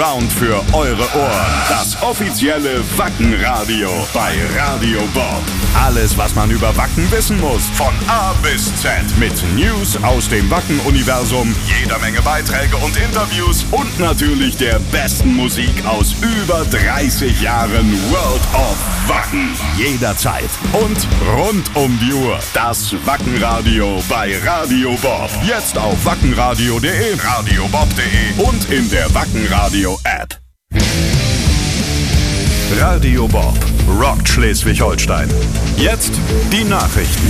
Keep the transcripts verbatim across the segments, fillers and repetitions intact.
Allround für eure Ohren. Das offizielle Wacken-Radio bei Radio Bob. Alles, was man über Wacken wissen muss. Von A bis Z. Mit News aus dem Wacken-Universum, jeder Menge Beiträge und Interviews und natürlich der besten Musik aus über dreißig Jahren World of Wacken. Jederzeit und rund um die Uhr. Das Wacken-Radio bei Radio Bob. Jetzt auf wackenradio punkt de, radiobob punkt de und in der Wacken-Radio-App. Radio Bob rockt Schleswig-Holstein. Jetzt die Nachrichten.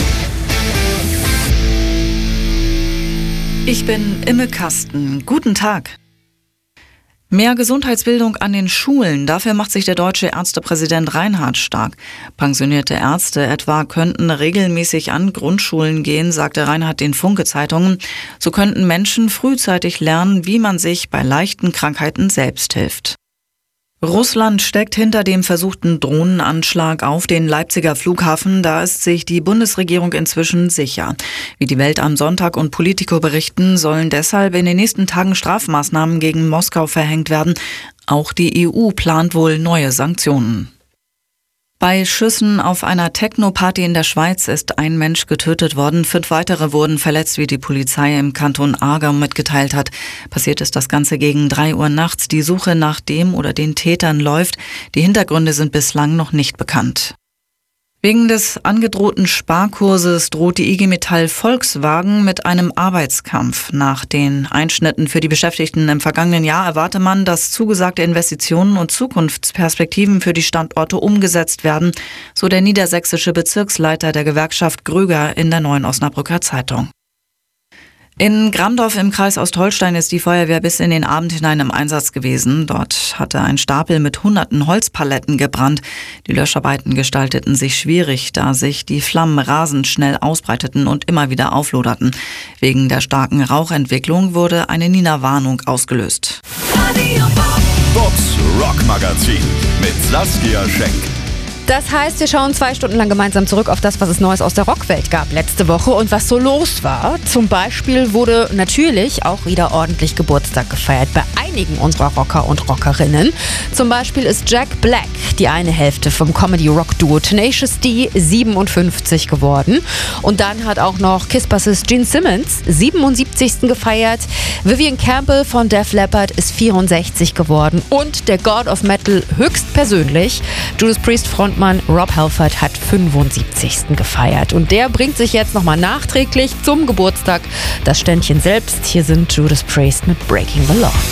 Ich bin Imme Kasten. Guten Tag. Mehr Gesundheitsbildung an den Schulen. Dafür macht sich der deutsche Ärztepräsident Reinhardt stark. Pensionierte Ärzte etwa könnten regelmäßig an Grundschulen gehen, sagte Reinhardt den Funke-Zeitungen. So könnten Menschen frühzeitig lernen, wie man sich bei leichten Krankheiten selbst hilft. Russland steckt hinter dem versuchten Drohnenanschlag auf den Leipziger Flughafen. Da ist sich die Bundesregierung inzwischen sicher. Wie die Welt am Sonntag und Politico berichten, sollen deshalb in den nächsten Tagen Strafmaßnahmen gegen Moskau verhängt werden. Auch die E U plant wohl neue Sanktionen. Bei Schüssen auf einer Techno-Party in der Schweiz ist ein Mensch getötet worden. Fünf weitere wurden verletzt, wie die Polizei im Kanton Aargau mitgeteilt hat. Passiert ist das Ganze gegen drei Uhr nachts. Die Suche nach dem oder den Tätern läuft. Die Hintergründe sind bislang noch nicht bekannt. Wegen des angedrohten Sparkurses droht die I G Metall Volkswagen mit einem Arbeitskampf. Nach den Einschnitten für die Beschäftigten im vergangenen Jahr erwarte man, dass zugesagte Investitionen und Zukunftsperspektiven für die Standorte umgesetzt werden, so der niedersächsische Bezirksleiter der Gewerkschaft Gröger in der Neuen Osnabrücker Zeitung. In Gramdorf im Kreis Ostholstein ist die Feuerwehr bis in den Abend hinein im Einsatz gewesen. Dort hatte ein Stapel mit hunderten Holzpaletten gebrannt. Die Löscharbeiten gestalteten sich schwierig, da sich die Flammen rasend schnell ausbreiteten und immer wieder aufloderten. Wegen der starken Rauchentwicklung wurde eine Nina-Warnung ausgelöst. Bobs Rockmagazin mit Saskia Schenk. Das heißt, wir schauen zwei Stunden lang gemeinsam zurück auf das, was es Neues aus der Rockwelt gab letzte Woche und was so los war. Zum Beispiel wurde natürlich auch wieder ordentlich Geburtstag gefeiert bei einigen unserer Rocker und Rockerinnen. Zum Beispiel ist Jack Black, die eine Hälfte vom Comedy-Rock-Duo Tenacious D, siebenundfünfzig geworden. Und dann hat auch noch Kiss-Bassist Gene Simmons siebenundsiebzigsten gefeiert. Vivian Campbell von Def Leppard ist vierundsechzig geworden. Und der God of Metal höchstpersönlich, Judas Priest Front Mann Rob Halford hat fünfundsiebzigsten gefeiert und der bringt sich jetzt nochmal nachträglich zum Geburtstag das Ständchen selbst. Hier sind Judas Priest mit Breaking the Law.